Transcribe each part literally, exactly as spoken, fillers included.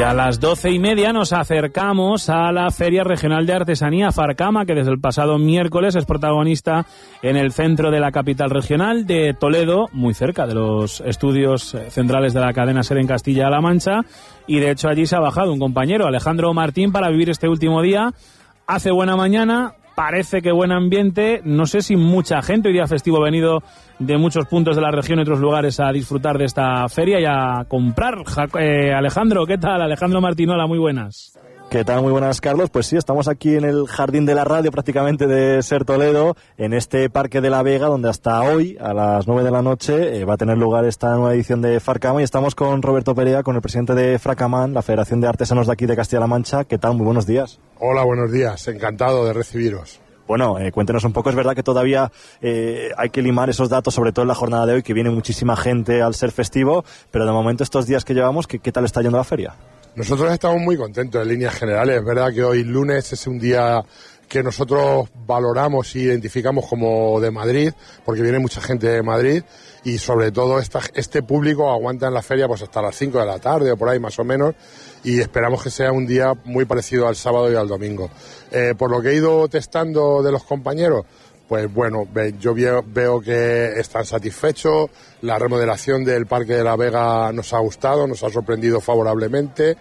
Y a las doce y media nos acercamos a la Feria Regional de Artesanía Farcama, que desde el pasado miércoles es protagonista en el centro de la capital regional de Toledo, muy cerca de los estudios centrales de la cadena SER en Castilla-La Mancha, y de hecho allí se ha bajado un compañero, Alejandro Martín, para vivir este último día. Hace buena mañana, parece que buen ambiente, no sé si mucha gente, hoy día festivo ha venido de muchos puntos de la región y otros lugares a disfrutar de esta feria y a comprar. Eh, Alejandro, ¿qué tal? Alejandro Martinola, muy buenas. ¿Qué tal? Muy buenas, Carlos. Pues sí, estamos aquí en el jardín de la radio prácticamente de SER Toledo, en este Parque de la Vega, donde hasta hoy, a las nueve de la noche, eh, va a tener lugar esta nueva edición de Farcama, y estamos con Roberto Perea, con el presidente de Fracamán, la Federación de Artesanos de aquí de Castilla-La Mancha. ¿Qué tal? Muy buenos días. Hola, buenos días. Encantado de recibiros. Bueno, eh, cuéntenos un poco. Es verdad que todavía eh, hay que limar esos datos, sobre todo en la jornada de hoy, que viene muchísima gente al ser festivo, pero de momento estos días que llevamos, ¿qué, qué tal está yendo la feria? Nosotros estamos muy contentos en líneas generales. Es verdad que hoy lunes es un día que nosotros valoramos y identificamos como de Madrid, porque viene mucha gente de Madrid, y sobre todo esta, este público aguanta en la feria pues hasta las cinco de la tarde o por ahí más o menos, y esperamos que sea un día muy parecido al sábado y al domingo. Eh, por lo que he ido testando de los compañeros, pues bueno, yo veo, veo que están satisfechos, la remodelación del Parque de la Vega nos ha gustado, nos ha sorprendido favorablemente,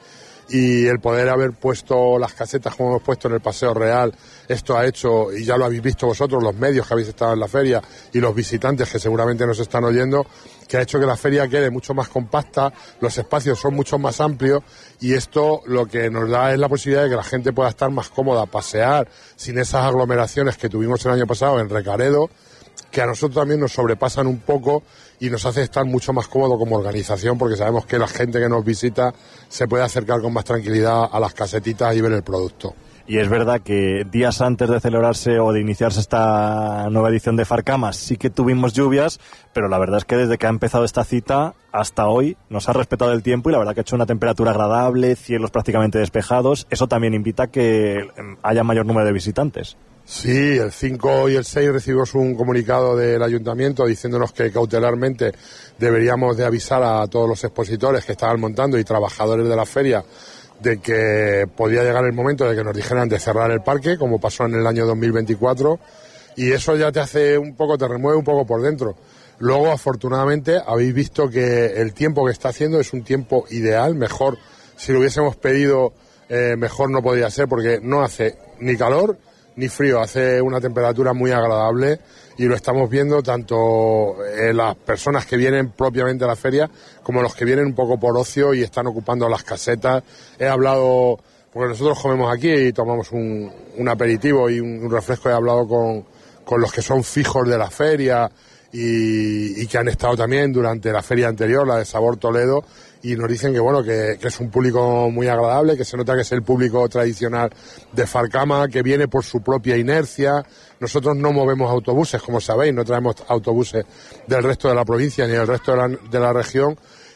y el poder haber puesto las casetas como hemos puesto en el Paseo Real, esto ha hecho, y ya lo habéis visto vosotros, los medios que habéis estado en la feria y los visitantes que seguramente nos están oyendo, que ha hecho que la feria quede mucho más compacta, los espacios son mucho más amplios, y esto lo que nos da es la posibilidad de que la gente pueda estar más cómoda, pasear sin esas aglomeraciones que tuvimos el año pasado en Recaredo, que a nosotros también nos sobrepasan un poco y nos hace estar mucho más cómodo como organización, porque sabemos que la gente que nos visita se puede acercar con más tranquilidad a las casetitas y ver el producto. Y es verdad que días antes de celebrarse o de iniciarse esta nueva edición de Farcama sí que tuvimos lluvias, pero la verdad es que desde que ha empezado esta cita hasta hoy nos ha respetado el tiempo, y la verdad que ha hecho una temperatura agradable, cielos prácticamente despejados. Eso también invita a que haya mayor número de visitantes. Sí, el cinco y el seis recibimos un comunicado del ayuntamiento diciéndonos que cautelarmente deberíamos de avisar a todos los expositores que estaban montando y trabajadores de la feria de que podía llegar el momento de que nos dijeran de cerrar el parque, como pasó en el año dos mil veinticuatro, y eso ya te hace un poco, te remueve un poco por dentro. Luego, afortunadamente, habéis visto que el tiempo que está haciendo es un tiempo ideal, mejor, si lo hubiésemos pedido, eh, mejor no podía ser, porque no hace ni calor ni frío, hace una temperatura muy agradable, y lo estamos viendo tanto en las personas que vienen propiamente a la feria como los que vienen un poco por ocio y están ocupando las casetas. He hablado, porque nosotros comemos aquí y tomamos un, un aperitivo y un, un refresco, he hablado con, con los que son fijos de la feria y, y que han estado también durante la feria anterior, la de Sabor Toledo, y nos dicen que bueno, que, que es un público muy agradable, que se nota que es el público tradicional de Farcama, que viene por su propia inercia. Nosotros no movemos autobuses, como sabéis, no traemos autobuses del resto de la provincia ni del resto de la, de la región,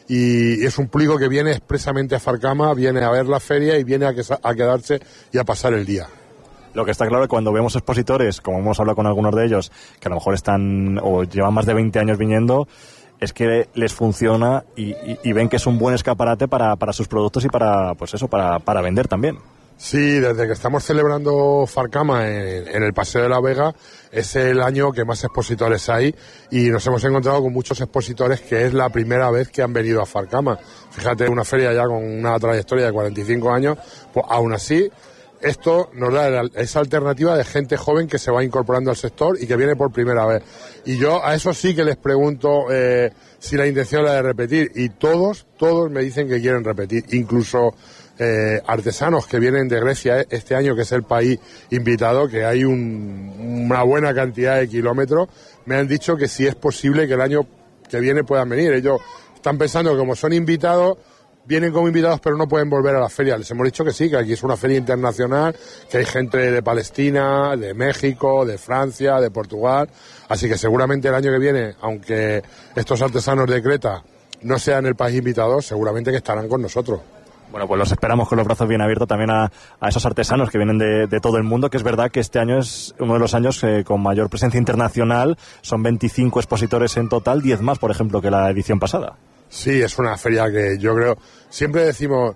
y es un público que viene expresamente a Farcama, viene a ver la feria y viene a, que, a quedarse y a pasar el día. Lo que está claro es que cuando vemos expositores, como hemos hablado con algunos de ellos, que a lo mejor están o llevan más de veinte años viniendo, es que les funciona y, y, y ven que es un buen escaparate para, para sus productos y para, pues eso, para, para vender también. Sí, desde que estamos celebrando Farcama en, en el Paseo de la Vega, es el año que más expositores hay, y nos hemos encontrado con muchos expositores que es la primera vez que han venido a Farcama. Fíjate, una feria ya con una trayectoria de cuarenta y cinco años, pues aún así esto nos da esa alternativa de gente joven que se va incorporando al sector y que viene por primera vez. Y yo a eso sí que les pregunto eh, si la intención es la de repetir, y todos, todos me dicen que quieren repetir, incluso eh, artesanos que vienen de Grecia este año, que es el país invitado, que hay un, una buena cantidad de kilómetros, me han dicho que si es posible que el año que viene puedan venir. Ellos están pensando que como son invitados, vienen como invitados pero no pueden volver a la feria. Les hemos dicho que sí, que aquí es una feria internacional, que hay gente de Palestina, de México, de Francia, de Portugal, así que seguramente el año que viene, aunque estos artesanos de Creta no sean el país invitado, seguramente que estarán con nosotros. Bueno, pues los esperamos con los brazos bien abiertos también a, a esos artesanos que vienen de, de todo el mundo, que es verdad que este año es uno de los años eh, con mayor presencia internacional. Son veinticinco expositores en total, diez más, por ejemplo, que la edición pasada. Sí, es una feria que yo creo, siempre decimos,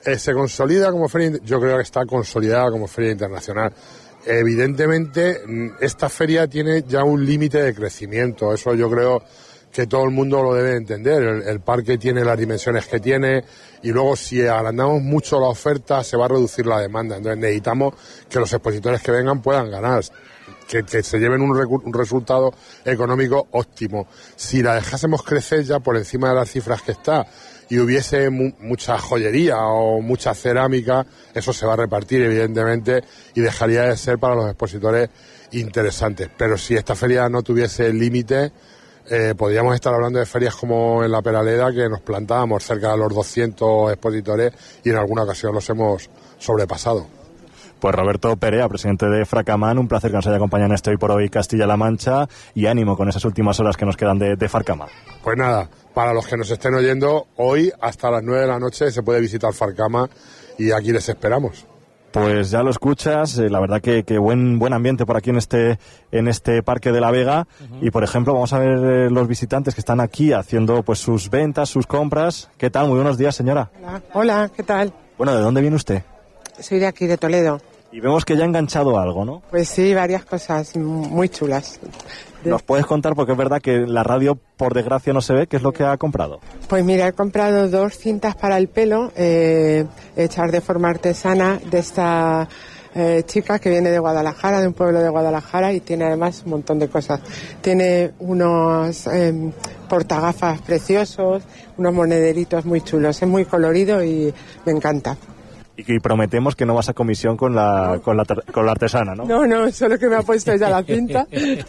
Eh, ¿Se consolida como feria? Yo creo que está consolidada como feria internacional. Evidentemente, esta feria tiene ya un límite de crecimiento. Eso yo creo que todo el mundo lo debe entender. El, el parque tiene las dimensiones que tiene y luego si agrandamos mucho la oferta se va a reducir la demanda. Entonces necesitamos que los expositores que vengan puedan ganar, que, que se lleven un, recu- un resultado económico óptimo. Si la dejásemos crecer ya por encima de las cifras que está y hubiese mu- mucha joyería o mucha cerámica, eso se va a repartir evidentemente y dejaría de ser para los expositores interesantes. Pero si esta feria no tuviese límite, Eh, podríamos estar hablando de ferias como en la Peraleda, que nos plantábamos cerca de los doscientos expositores y en alguna ocasión los hemos sobrepasado. Pues Roberto Perea, presidente de Fracamán, un placer que nos haya acompañado en este Hoy por Hoy Castilla-La Mancha y ánimo con esas últimas horas que nos quedan de, de Farcama. Pues nada, para los que nos estén oyendo, hoy hasta las nueve de la noche se puede visitar Farcama y aquí les esperamos. Pues ya lo escuchas, eh, la verdad que, que buen buen ambiente por aquí en este en este Parque de la Vega. Uh-huh. Y por ejemplo vamos a ver eh, los visitantes que están aquí haciendo pues sus ventas, sus compras. ¿Qué tal? Muy buenos días, señora. Hola, hola, ¿qué tal? Bueno, ¿de dónde viene usted? Soy de aquí, de Toledo. Y vemos que ya ha enganchado algo, ¿no? Pues sí, varias cosas muy chulas. De... ¿Nos puedes contar? Porque es verdad que la radio, por desgracia, no se ve. ¿Qué es lo que ha comprado? Pues mira, he comprado dos cintas para el pelo, eh, hechas de forma artesana, de esta eh, chica que viene de Guadalajara, de un pueblo de Guadalajara, y tiene además un montón de cosas. Tiene unos eh, portagafas preciosos, unos monederitos muy chulos. Es muy colorido y me encanta. Y prometemos que no vas a comisión con la, con la, con la artesana, ¿no? No, no, solo que me ha puesto ella la cinta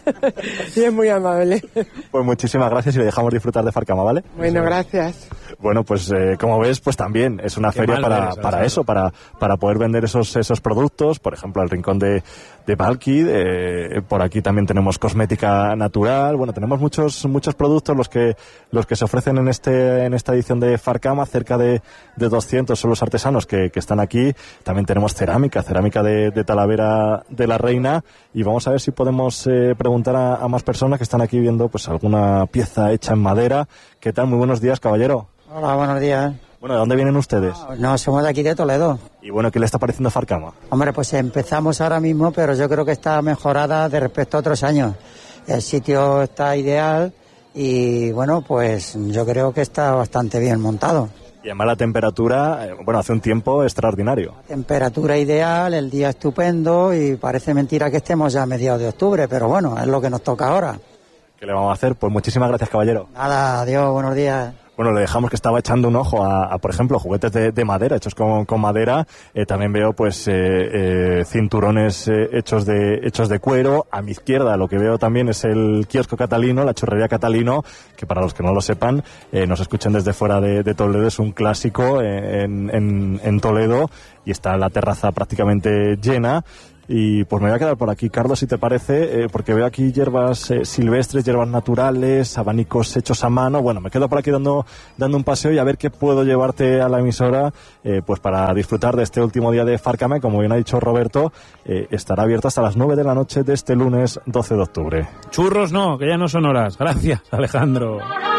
y es muy amable. Pues muchísimas gracias y le dejamos disfrutar de Farcama, ¿vale? Bueno, gracias. Bueno, pues eh, como ves, pues también es una Qué feria para, eres, para eso, para, para poder vender esos, esos productos, por ejemplo, el rincón de, de Valky, eh, por aquí también tenemos cosmética natural, bueno, tenemos muchos, muchos productos los que, los que se ofrecen en este, en esta edición de Farcama, cerca de, de doscientos son los artesanos que, que están aquí, también tenemos cerámica, cerámica de, de Talavera de la Reina, y vamos a ver si podemos eh, preguntar a, a más personas que están aquí viendo pues alguna pieza hecha en madera. ¿Qué tal? Muy buenos días, caballero. Hola, buenos días. Bueno, ¿de dónde vienen ustedes? No, somos de aquí de Toledo. Y bueno, ¿qué le está pareciendo Farcama? Hombre, pues empezamos ahora mismo, pero yo creo que está mejorada de respecto a otros años. El sitio está ideal y bueno, pues yo creo que está bastante bien montado. Y además la temperatura, eh, bueno, hace un tiempo extraordinario. Temperatura ideal, el día estupendo y parece mentira que estemos ya a mediados de octubre, pero bueno, es lo que nos toca ahora. ¿Qué le vamos a hacer? Pues muchísimas gracias, caballero. Nada, adiós, buenos días. Bueno, le dejamos que estaba echando un ojo a, a por ejemplo, juguetes de, de madera, hechos con, con madera. Eh, también veo, pues, eh, eh, cinturones eh, hechos de hechos de cuero. A mi izquierda lo que veo también es el kiosco Catalino, la churrería Catalino, que para los que no lo sepan, eh, nos escuchen desde fuera de, de Toledo, es un clásico en, en, en Toledo y está la terraza prácticamente llena. Y pues me voy a quedar por aquí, Carlos, si te parece, eh, porque veo aquí hierbas eh, silvestres, hierbas naturales, abanicos hechos a mano. Bueno, me quedo por aquí dando dando un paseo y a ver qué puedo llevarte a la emisora, eh, pues para disfrutar de este último día de Farcama. Como bien ha dicho Roberto, eh, estará abierto hasta las nueve de la noche de este lunes doce de octubre. Churros no, que ya no son horas. Gracias, Alejandro.